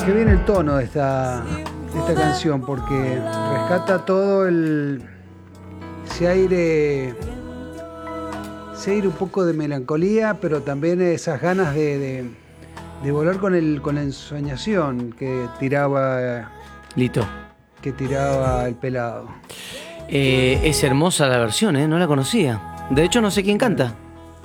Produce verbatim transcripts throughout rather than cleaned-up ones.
Qué bien el tono de esta, de esta canción, porque rescata todo el ese aire, ese aire un poco de melancolía, pero también esas ganas de, de, de volar con el con la ensoñación que tiraba Lito. que tiraba el pelado. Eh, es hermosa la versión, ¿eh? No la conocía. De hecho, no sé quién canta.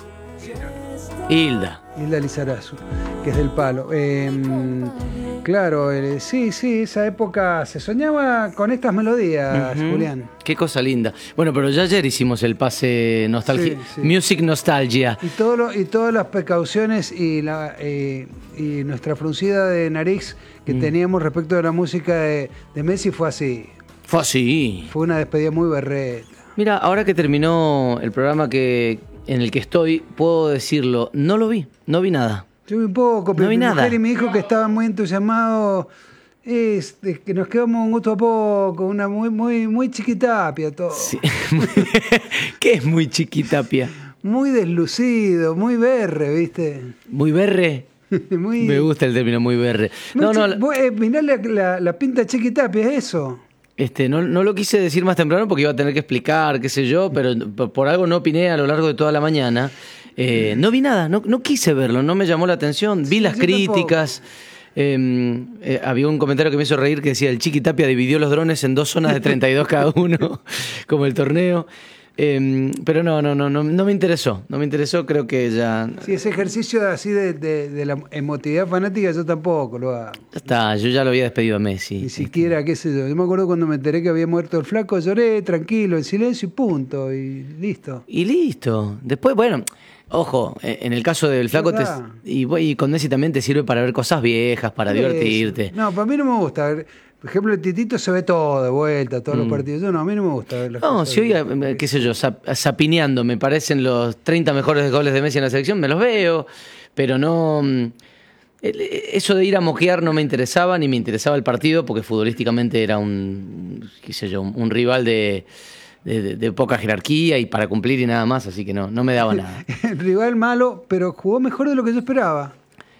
Hilda. Hilda Lizarazu, que es del Palo. Eh, claro, eh, sí, sí, esa época se soñaba con estas melodías, uh-huh. Julián. Qué cosa linda. Bueno, pero ya ayer hicimos el pase nostalgia, sí, sí. Music Nostalgia. Y, todo lo, y todas las precauciones y, la, eh, y nuestra fruncida de nariz que mm. teníamos respecto de la música de, de Messi fue así. Fue así. Fue una despedida muy berreta. Mira, ahora que terminó el programa que en el que estoy, puedo decirlo, no lo vi, no vi nada. Yo vi un poco, pero no vi mi nada. mujer y mi hijo que estaban muy entusiasmados, es, es que nos quedamos un gusto a poco, una muy, muy, muy chiquitapia todo. Sí. ¿Qué es muy chiquitapia? Muy deslucido, muy berre, ¿viste? ¿Muy berre? Muy... Me gusta el término muy berre. No, no, no, eh, mirá la, la, la pinta chiquitapia, es eso. Este, no, no lo quise decir más temprano porque iba a tener que explicar, qué sé yo, pero por, por algo no opiné a lo largo de toda la mañana. Eh, no vi nada, no, no quise verlo, no me llamó la atención. Vi sí, las críticas. Eh, eh, había un comentario que me hizo reír que decía: el Chiqui Tapia dividió los drones en dos zonas de treinta y dos cada uno, como el torneo. Eh, pero no, no, no, no, no me interesó, no me interesó, creo que ya... Sí, ese ejercicio así de, de, de la emotividad fanática yo tampoco lo hago. Ya está, yo ya lo había despedido a Messi. Ni siquiera, qué sé yo, yo me acuerdo cuando me enteré que había muerto el flaco, lloré tranquilo, en silencio y punto, y listo. Y listo, después, bueno... Ojo, en el caso del flaco te, y, y con Messi también te sirve para ver cosas viejas, para sí, divertirte. No, para mí no me gusta. Por ejemplo, el Titito se ve todo de vuelta, todos mm. los partidos. Yo no, a mí no me gusta ver las No, cosas si hoy, de... qué sé yo, zapineando, me parecen los treinta mejores goles de Messi en la selección, me los veo, pero no... Eso de ir a moquear no me interesaba, ni me interesaba el partido, porque futbolísticamente era un, qué sé yo, un rival de... De, de, de poca jerarquía y para cumplir y nada más, así que no, no me daba nada. El rival malo, pero jugó mejor de lo que yo esperaba.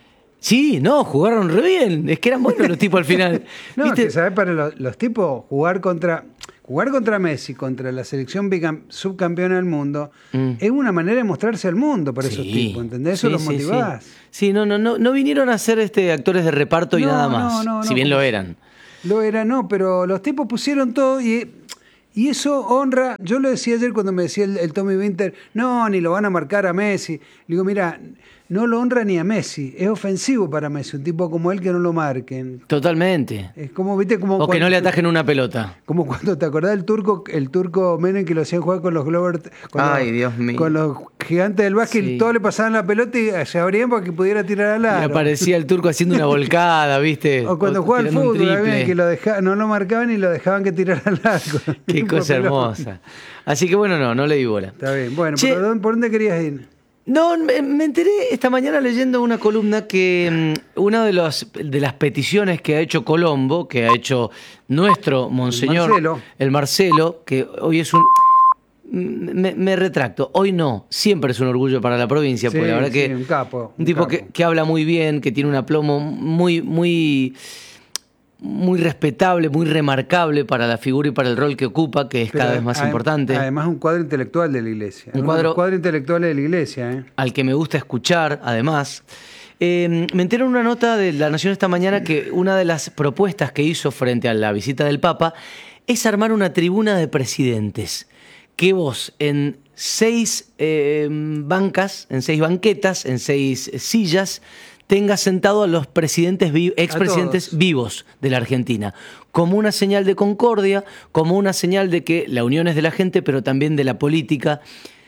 Sí, no, jugaron re bien, es que eran buenos los tipos al final. No, ¿viste? Que sabes, para los, los tipos, jugar contra jugar contra Messi, contra la selección subcampeona del mundo, mm. es una manera de mostrarse al mundo para sí, esos tipos, ¿entendés? Eso sí, los motivás. Sí, sí. sí no, no, no, no vinieron a ser este, actores de reparto y no, nada más, no, no, si no, bien lo eran. Lo eran, no, pero los tipos pusieron todo y... Y eso honra, yo lo decía ayer cuando me decía el, el Tommy Winter, no, ni lo van a marcar a Messi. Le digo, mira, no lo honra ni a Messi, es ofensivo para Messi, un tipo como él que no lo marquen. Totalmente. Es como, viste, como... O cuando, que no le atajen una pelota. Como cuando, ¿te acordás del turco, el turco Menem que lo hacían jugar con los Globert, con, Ay, los, Dios mío. con los gigantes del básquet, sí. Todos le pasaban la pelota y se abrían para que pudiera tirar al aro. Y aparecía el turco haciendo una volcada, ¿viste? O cuando o jugaba al fútbol, también, que lo deja, no lo marcaban y lo dejaban que tirara al arco. Qué cosa hermosa. Así que bueno, no, no le di bola. Está bien. Bueno, che, ¿por, ¿por dónde querías ir? No, me, me enteré esta mañana leyendo una columna que um, una de, los, de las peticiones que ha hecho Colombo, que ha hecho nuestro monseñor, el Marcelo, el Marcelo que hoy es un... Me, me retracto, hoy no, siempre es un orgullo para la provincia, sí, porque la verdad sí, que un capo, un un tipo capo. Que, que habla muy bien, que tiene un aplomo muy, muy... muy respetable, muy remarcable para la figura y para el rol que ocupa, que es Pero cada vez más adem- importante. Además, un cuadro intelectual de la Iglesia. Un cuadro, cuadro intelectual de la Iglesia. ¿eh? Al que me gusta escuchar, además. Eh, me entero en una nota de La Nación esta mañana que una de las propuestas que hizo frente a la visita del Papa es armar una tribuna de presidentes. Que vos en seis eh, bancas, en seis banquetas, en seis sillas, tengas sentado a los presidentes, vi- expresidentes vivos de la Argentina, como una señal de concordia, como una señal de que la unión es de la gente, pero también de la política.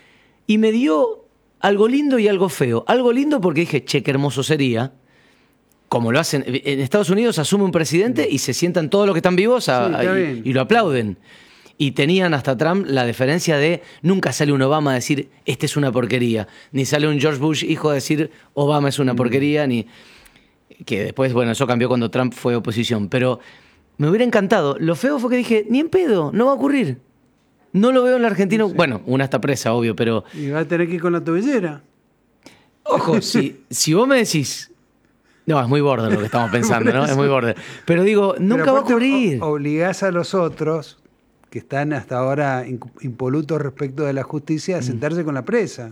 Y me dio algo lindo y algo feo. Algo lindo porque dije, che, qué hermoso sería. Como lo hacen en Estados Unidos, asume un presidente y se sientan todos los que están vivos a, Sí, a, y, y lo aplauden. Y tenían hasta Trump la deferencia de nunca sale un Obama a decir este es una porquería, ni sale un George Bush hijo a decir Obama es una porquería, ni que después, bueno, eso cambió cuando Trump fue oposición, pero me hubiera encantado. Lo feo fue que dije, ni en pedo, no va a ocurrir. No lo veo en la Argentina. Sí. Bueno, una está presa, obvio, pero... Y va a tener que ir con la tobillera. Ojo, si, si vos me decís, No, es muy border lo que estamos pensando, ¿no? Es muy border. Pero digo, nunca Pero va a aparte, ocurrir. o- obligás a los otros, que están hasta ahora inc- impolutos respecto de la justicia, a sentarse con la presa.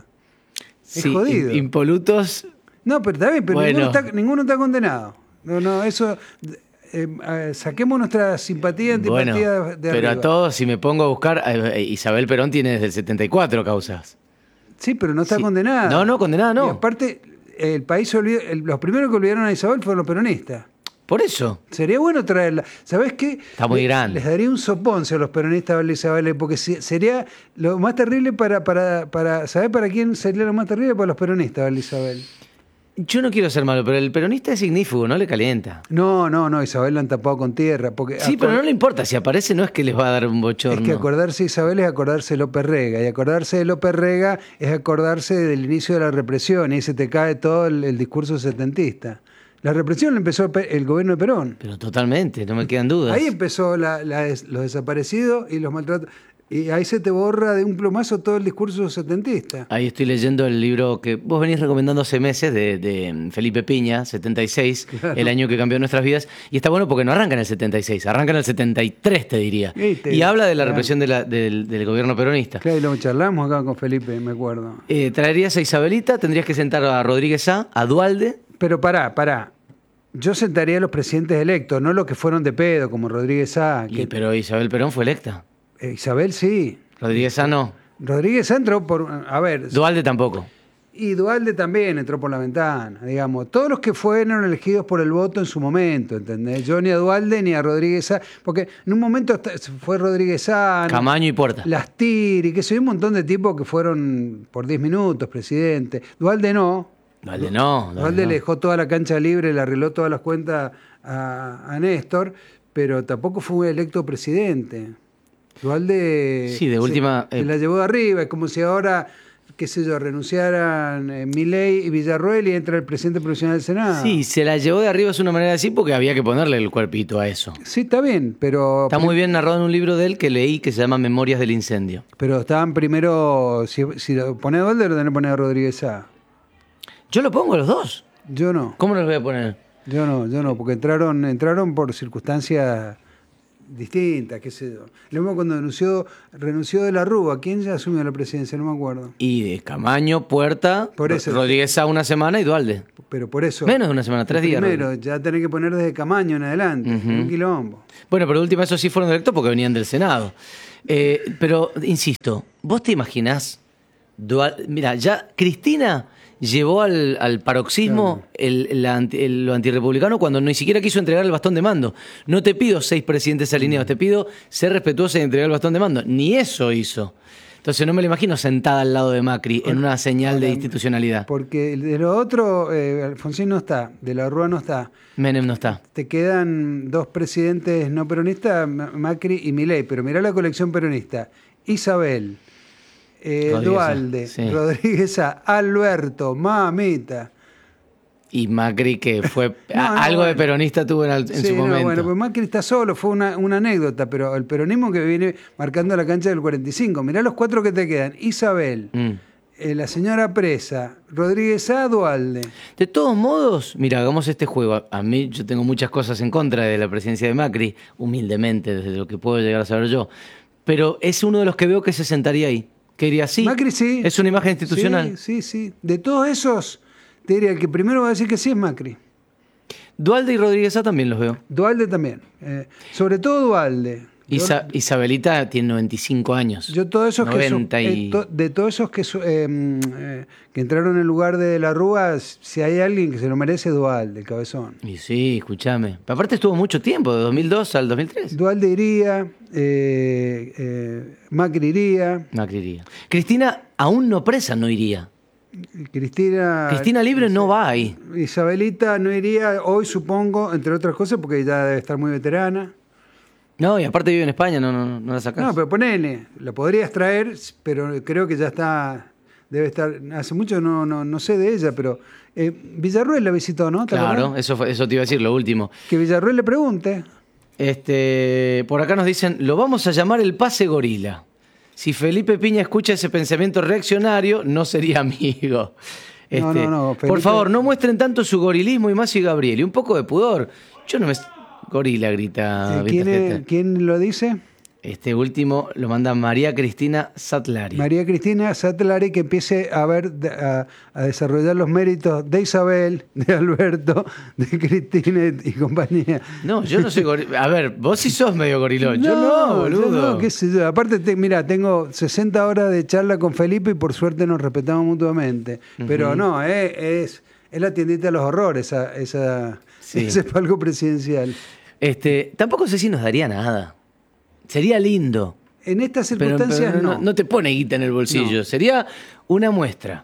Es Sí, jodido. im- impolutos. No, pero está bien, pero Bueno. ninguno, está, ninguno está condenado. No, no, eso... eh, eh, saquemos nuestra simpatía, antipatía Bueno, de, de pero arriba. a todos, si me pongo a buscar, eh, Isabel Perón tiene desde el setenta y cuatro causas. Sí, pero no está Sí. condenada. No, no, condenada no. Y aparte, el país olvidó, el- los primeros que olvidaron a Isabel fueron los peronistas. Por eso. Sería bueno traerla. ¿Sabés qué? Está muy Le- grande. Les daría un soponce a los peronistas a verle a Isabel, porque si- sería lo más terrible para, para, para. ¿Sabés para quién sería lo más terrible? Para los peronistas verle a Isabel. Yo no quiero ser malo, pero el peronista es ignífugo, no le calienta. No, no, no, Isabel la han tapado con tierra. Porque Sí, pero no le importa. Si aparece, no es que les va a dar un bochorno. Es que acordarse de Isabel es acordarse de López Rega. Y acordarse de López Rega es acordarse del inicio de la represión. Y ahí se te cae todo el, el discurso setentista. La represión la empezó el, el gobierno de Perón. Pero totalmente, no me quedan dudas. Ahí empezó la- la des- los desaparecidos y los maltratos. Y ahí se te borra de un plumazo todo el discurso setentista. Ahí estoy leyendo el libro que vos venís recomendando hace meses de, de Felipe Piña, setenta y seis, Claro. el año que cambió nuestras vidas. Y está bueno porque no arranca en el setenta y seis, arranca en el setenta y tres, te diría. Y te- y habla de la claro. represión de la- del, del gobierno peronista. Claro, y lo charlamos acá con Felipe, me acuerdo. Eh, traerías a Isabelita, tendrías que sentar a Rodríguez A, a Dualde. Pero pará, pará. Yo sentaría a los presidentes electos, no los que fueron de pedo, como Rodríguez A. Y- Que, pero Isabel Perón fue electa. eh, Isabel sí. Rodríguez A no. Rodríguez A entró por... A ver, Dualde tampoco. y Dualde también entró por la ventana, digamos. Todos los que fueron elegidos por el voto en su momento, ¿entendés? Yo ni a Dualde ni a Rodríguez A, porque en un momento hasta- fue Rodríguez A, Camaño y Puerta. Las Tiri, que soy un montón de tipos que fueron por diez minutos presidente. Dualde no. Dualde no. Dualde no. le dejó toda la cancha libre, le arregló todas las cuentas a, a Néstor, pero tampoco fue electo presidente. Dualde Sí, de se- última, se, eh, la llevó de arriba. Es como si ahora, qué sé yo, renunciaran eh, Milei y Villarroel y entra el presidente provisional del Senado. Sí, se la llevó de arriba es una manera de decir porque había que ponerle el cuerpito a eso. Sí, está bien, pero, Está muy bien narrado en un libro de él que leí que se llama Memorias del Incendio. pero estaban primero, si, si lo pone a Dualde, lo tenés que poner a Rodríguez A. Yo lo pongo a los dos. Yo no. ¿Cómo los voy a poner? Yo no, yo no, porque entraron, entraron por circunstancias distintas, qué sé yo. Lo mismo cuando renunció, renunció de la Rúa, ¿quién ya asumió la presidencia? No me acuerdo. Y de Camaño, Puerta, Por eso. Rodríguez A una semana y Dualde. Pero por eso. Menos de una semana, tres días. Primero, Rodríguez. ya tenés que poner desde Camaño en adelante, Ujú. un quilombo. Bueno, pero de última esos sí fueron electos porque venían del Senado. Eh, pero, insisto, ¿vos te imaginás? Dual- Mira, ya Cristina llevó al, al paroxismo el, la anti- el- lo antirrepublicano cuando ni siquiera quiso entregar el bastón de mando. No te pido seis presidentes alineados, te pido ser respetuosa y entregar el bastón de mando. Ni eso hizo. Entonces no me lo imagino sentada al lado de Macri en una señal de institucionalidad. Porque de lo otro, eh, Alfonsín no está, de la Rúa no está. Menem no está. Te quedan dos presidentes no peronistas, Ma- Macri y Milei, pero mirá la colección peronista. Isabel, eh, Rodríguez A, Dualde, sí. Rodríguez A, Alberto, mamita. Y Macri, que fue No, a- no, algo de bueno. peronista tuvo en, al- en Sí, su no, momento. bueno, pues Macri está solo, fue una, una anécdota, pero el peronismo que viene marcando la cancha del cuarenta y cinco. Mirá los cuatro que te quedan. Isabel, Mm. eh, la señora Presa, Rodríguez A, Dualde. De todos modos, mira, hagamos este juego. A- A mí yo tengo muchas cosas en contra de la presidencia de Macri, humildemente, desde lo que puedo llegar a saber yo. Pero es uno de los que veo que se sentaría ahí. Que diría, sí, Macri sí. es una imagen institucional. Sí, sí, sí. De todos esos, te diría el que primero va a decir que sí es Macri. Dualde y Rodríguez A también los veo. Dualde también. Eh, sobre todo Dualde. Yo- Isa- Isabelita tiene noventa y cinco años. Yo todos esos que su- noventa y... eh, to- de todos esos que su- eh, mm, eh, que entraron en lugar de la Rúa, si hay alguien que se lo merece, Dualde, el cabezón. Y sí, escúchame. Aparte estuvo mucho tiempo, de dos mil dos al dos mil tres. Dualde iría, eh, eh, Macri iría, Macri iría. Cristina, aún no presa, no iría. Cristina. Cristina Libre no va ahí. Isabelita no iría hoy, supongo, entre otras cosas, porque ya debe estar muy veterana. No, y aparte vive en España, no, no, no la sacás. No, pero ponele, la podrías traer, pero creo que ya está, debe estar, hace mucho no, no, no sé de ella, pero eh, Villarroel la visitó, ¿no? ¿Te Claro, acordás? eso, fue- eso te iba a decir, lo último. Que Villarroel le pregunte. Este, por acá nos dicen, lo vamos a llamar el pase gorila. Si Felipe Piña escucha ese pensamiento reaccionario, no sería amigo. Este, no, no, no, Felipe... Por favor, no muestren tanto su gorilismo y más y Gabriel. Y un poco de pudor. Yo no me... Gorila, grita. Eh, ¿quién, es, ¿Quién lo dice? Este último lo manda María Cristina Satlari. María Cristina Satlari, que empiece a ver, a, a desarrollar los méritos de Isabel, de Alberto, de Cristina y compañía. No, yo no soy gorila. A ver, vos sí sos medio gorilón. Yo no, boludo. Yo no, qué sé yo. Aparte, te, mira, tengo sesenta horas de charla con Felipe y por suerte nos respetamos mutuamente. Uh-huh. Pero no, eh, es, es la tiendita de los horrores, esa, esa, sí. ese palco presidencial. Este, tampoco sé si nos daría nada. Sería lindo. En estas circunstancias pero, pero no, no. No te pone guita en el bolsillo. No. Sería una muestra.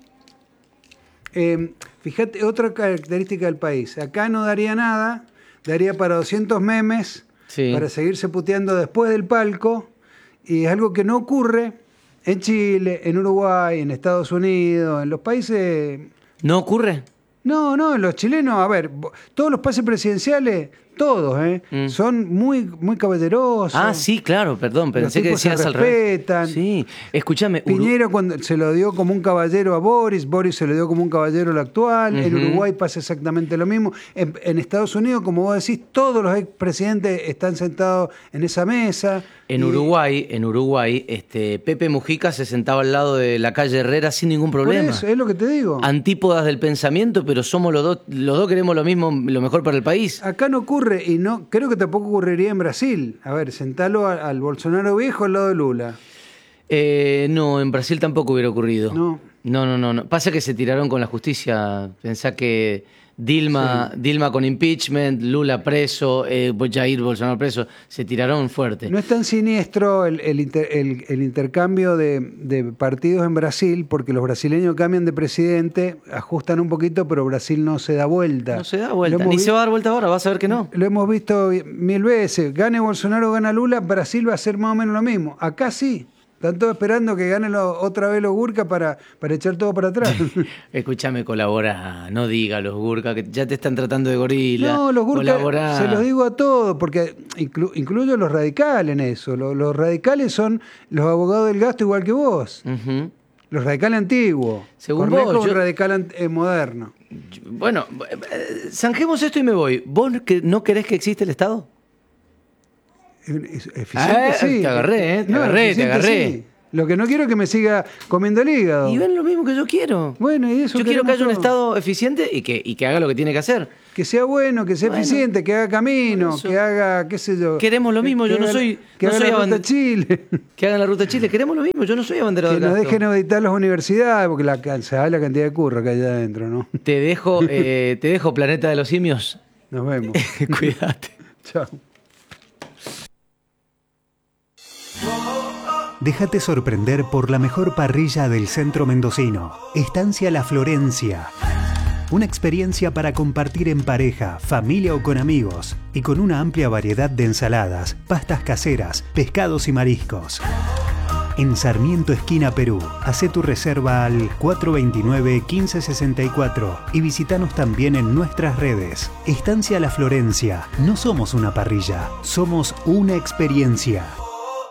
Eh, fíjate, otra característica del país. Acá no daría nada. Daría para doscientos memes. Sí. Para seguirse puteando después del palco. Y es algo que no ocurre en Chile, en Uruguay, en Estados Unidos, en los países... ¿No ocurre? No, no, los chilenos, a ver, todos los pases presidenciales... Todos, ¿eh? Mm. Son muy, muy caballerosos. Ah, sí, claro, perdón, pensé que decías al revés. Respetan. Sí, escúchame. Piñero Uru... cuando se lo dio como un caballero a Boris, Boris se lo dio como un caballero al actual. Uh-huh. En Uruguay pasa exactamente lo mismo. En, en Estados Unidos, como vos decís, todos los expresidentes están sentados en esa mesa. En y... Uruguay, en Uruguay, este, Pepe Mujica se sentaba al lado de la calle Herrera sin ningún problema. Por eso, es lo que te digo. Antípodas del pensamiento, pero somos los dos, los dos queremos lo mismo, lo mejor para el país. Acá no ocurre. Y no creo que tampoco ocurriría en Brasil. A ver, sentalo al, al Bolsonaro viejo al lado de Lula. Eh, no, en Brasil tampoco hubiera ocurrido. No. No, no, no, no. Pasa que se tiraron con la justicia. Pensá que Dilma, sí. Dilma con impeachment, Lula preso, eh, Jair Bolsonaro preso. Se tiraron fuerte. No es tan siniestro el, el, inter, el, el intercambio de, de partidos en Brasil, porque los brasileños cambian de presidente, ajustan un poquito, pero Brasil no se da vuelta. No se da vuelta, ni vi... se va a dar vuelta ahora, vas a ver que no. Lo hemos visto mil veces. Gane Bolsonaro, gana Lula, Brasil va a hacer más o menos lo mismo. Acá sí. Están todos esperando que gane lo, otra vez los Gurka para, para echar todo para atrás. Escúchame, colabora, no diga los Gurka, que ya te están tratando de gorila. No, los Gurka se los digo a todos, porque inclu, incluyo los radicales en eso. Los, los radicales son los abogados del gasto igual que vos. Uh-huh. Los radicales antiguos. Según Cornejo vos. Yo... radicales eh, moderno. Bueno, eh, zanjemos esto y me voy. ¿Vos que no querés que exista el Estado? Eficiente, ah, sí. Te agarré, ¿eh? Te no, agarré, te agarré. Sí. Lo que no quiero es que me siga comiendo el hígado. Y ven lo mismo que yo quiero. Bueno, y eso yo quiero que haya todo. un Estado eficiente y que, y que haga lo que tiene que hacer. Que sea bueno, que sea bueno, eficiente, que haga camino, que haga, qué sé yo. Queremos lo mismo, que yo no haga, soy... Que no haga soy la aband... ruta Chile. Que hagan la ruta Chile, queremos lo mismo, yo no soy abanderado que del gasto. Que nos dejen auditar las universidades, porque la, sabe la cantidad de curro que hay allá adentro, ¿no? Te dejo, eh, te dejo Planeta de los Simios. Nos vemos. Cuídate. Chao. Déjate sorprender por la mejor parrilla del centro mendocino. Estancia La Florencia. Una experiencia para compartir en pareja, familia o con amigos. Y con una amplia variedad de ensaladas, pastas caseras, pescados y mariscos. En Sarmiento, esquina Perú. Hacé tu reserva al cuatro dos nueve, uno cinco seis cuatro y visítanos también en nuestras redes. Estancia La Florencia. No somos una parrilla, somos una experiencia.